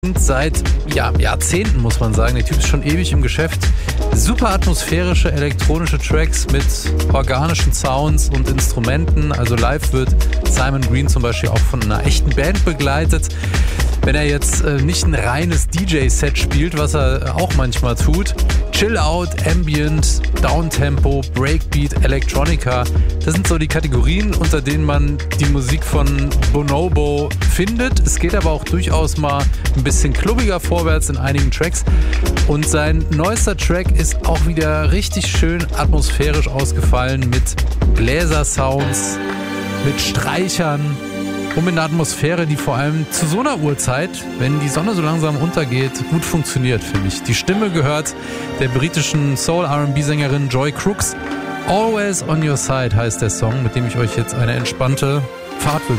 Seit Jahrzehnten, muss man sagen. Der Typ ist schon ewig im Geschäft. Super atmosphärische elektronische Tracks mit organischen Sounds und Instrumenten. Also live wird Simon Green zum Beispiel auch von einer echten Band begleitet. Wenn er jetzt nicht ein reines DJ-Set spielt, was er auch manchmal tut. Chill Out, Ambient, Downtempo, Breakbeat, Electronica. Das sind so die Kategorien, unter denen man die Musik von Bonobo findet. Es geht aber auch durchaus mal ein bisschen klubbiger vorwärts in einigen Tracks. Und sein neuester Track ist auch wieder richtig schön atmosphärisch ausgefallen mit Bläsersounds, mit Streichern und mit einer Atmosphäre, die vor allem zu so einer Uhrzeit, wenn die Sonne so langsam untergeht, gut funktioniert, finde ich. Die Stimme gehört der britischen Soul-R&B-Sängerin Joy Crooks. Always on Your Side heißt der Song, mit dem ich euch jetzt eine entspannte Fahrt wünsche.